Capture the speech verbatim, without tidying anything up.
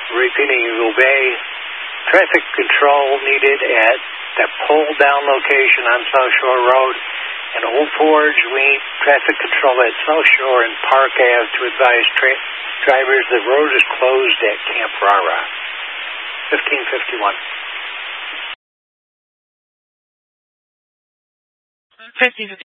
Repeating, you obey traffic control needed at the pull-down location on South Shore Road. And Old Forge, we need traffic control at South Shore and Park Avenue to advise tra- drivers the road is closed at Camp Rara. fifteen fifty-one. fifteen fifty-one.